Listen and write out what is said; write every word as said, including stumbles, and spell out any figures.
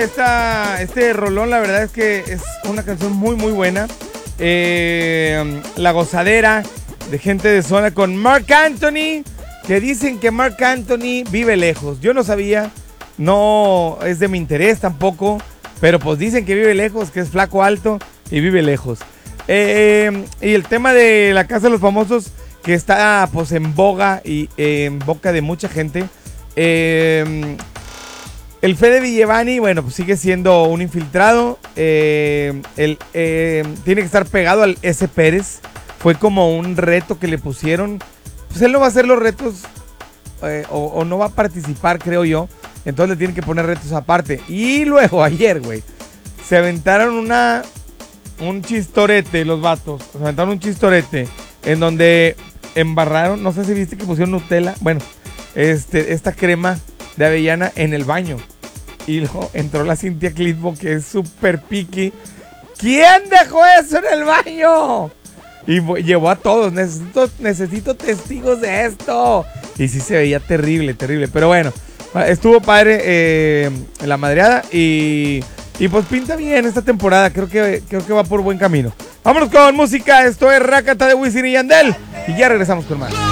esta, este rolón, la verdad es que es una canción muy, muy buena. Eh, La Gozadera, de Gente de Zona, con Marc Anthony, que dicen que Marc Anthony vive lejos. Yo no sabía, no es de mi interés tampoco, pero pues dicen que vive lejos, que es flaco alto y vive lejos. Eh, y el tema de La Casa de los Famosos, que está pues en boga y eh, en boca de mucha gente. Eh, el Fede Villevani, bueno, pues sigue siendo un infiltrado. Eh, el, eh, tiene que estar pegado al S. Pérez. Fue como un reto que le pusieron. Pues él no va a hacer los retos eh, o, o no va a participar, creo yo. Entonces le tienen que poner retos aparte. Y luego ayer, güey, se aventaron una un chistorete los vatos. Se aventaron un chistorete en donde embarraron, no sé si viste que pusieron Nutella, bueno, este, esta crema de avellana en el baño. Y luego entró la Cintia Clitbo, que es súper piqui. ¿Quién dejó eso en el baño? Y llevó a todos. Necesito, necesito testigos de esto. Y sí se veía terrible, terrible. Pero bueno, estuvo padre eh, la madreada. Y, y pues pinta bien esta temporada. Creo que, creo que va por buen camino. Vámonos con música. Esto es Rakata de Wisin y Yandel. Y ya regresamos con más.